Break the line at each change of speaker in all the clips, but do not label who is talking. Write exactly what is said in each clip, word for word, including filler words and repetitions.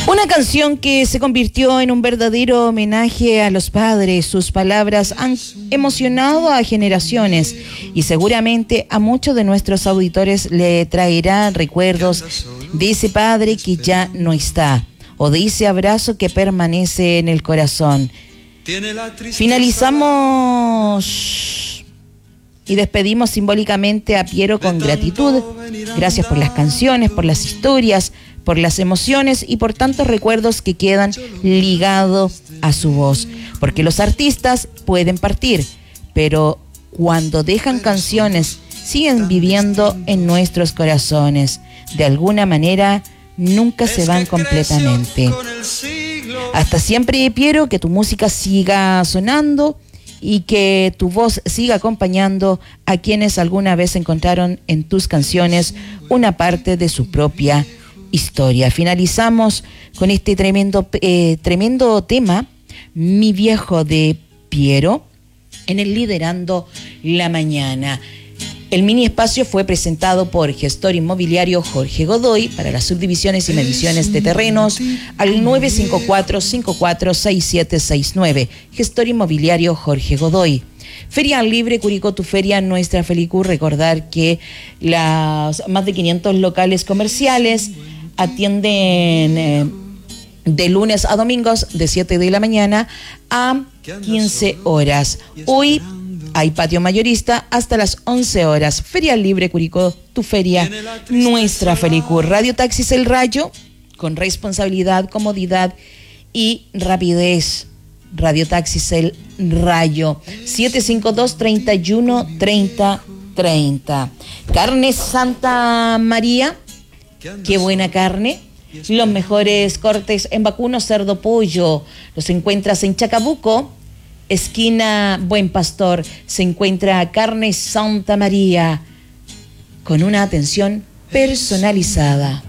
Una canción que se convirtió en un verdadero homenaje a los padres. Sus palabras han emocionado a generaciones y seguramente a muchos de nuestros auditores le traerá recuerdos de ese padre que ya no está o de ese abrazo que permanece en el corazón. Finalizamos y despedimos simbólicamente a Piero con gratitud. Gracias por las canciones, por las historias, por las emociones y por tantos recuerdos que quedan ligados a su voz. Porque los artistas pueden partir, pero cuando dejan canciones, siguen viviendo en nuestros corazones. De alguna manera, nunca se van completamente. Hasta siempre, Piero, que tu música siga sonando y que tu voz siga acompañando a quienes alguna vez encontraron en tus canciones una parte de su propia historia. Finalizamos con este tremendo, eh, tremendo tema, Mi Viejo, de Piero, en el Liderando la Mañana. El mini espacio fue presentado por Gestor Inmobiliario Jorge Godoy para las subdivisiones y mediciones de terrenos al nueve cinco cuatro, cinco cuatro seis siete seis nueve. Gestor Inmobiliario Jorge Godoy. Feria Libre Curicó, tu feria, nuestra Felicur. Recordar que las más de quinientos locales comerciales atienden eh, de lunes a domingos de siete de la mañana a quince horas. Hoy hay patio mayorista hasta las once horas. Feria Libre Curicó, tu feria, nuestra Felicur. Radio Taxis El Rayo, con responsabilidad, comodidad y rapidez. Radio Taxis El Rayo, siete cinco dos, treinta y uno, treinta, treinta. Carne Santa María, qué buena carne. Los mejores cortes en vacuno, cerdo, pollo. Los encuentras en Chacabuco, esquina Buen Pastor. Se encuentra Carne Santa María con una atención personalizada.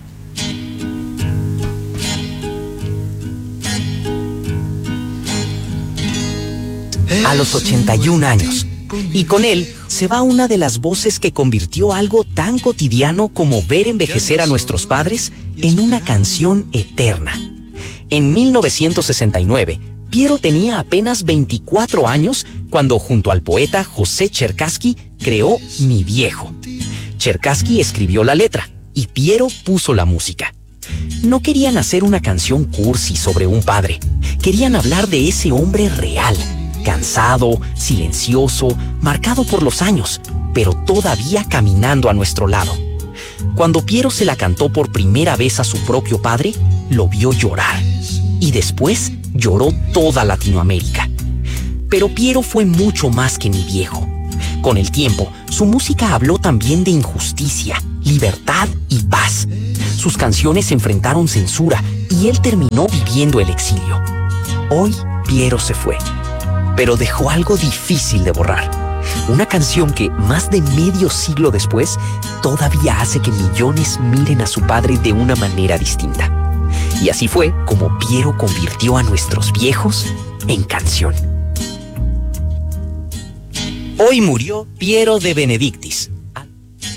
A los ochenta y un años, y con él se va una de las voces que convirtió algo tan cotidiano como ver envejecer a nuestros padres en una canción eterna. En mil novecientos sesenta y nueve, Piero tenía apenas veinticuatro años cuando, junto al poeta José Cherkassky, creó Mi Viejo. Cherkassky escribió la letra y Piero puso la música. No querían hacer una canción cursi sobre un padre. Querían hablar de ese hombre real, cansado, silencioso, marcado por los años, pero todavía caminando a nuestro lado. Cuando Piero se la cantó por primera vez a su propio padre, lo vio llorar. Y después lloró toda Latinoamérica. Pero Piero fue mucho más que Mi Viejo. Con el tiempo, su música habló también de injusticia, libertad y paz. Sus canciones enfrentaron censura y él terminó viviendo el exilio. Hoy, Piero se fue, pero dejó algo difícil de borrar. Una canción que, más de medio siglo después, todavía hace que millones miren a su padre de una manera distinta. Y así fue como Piero convirtió a nuestros viejos en canción. Hoy murió Piero de Benedictis,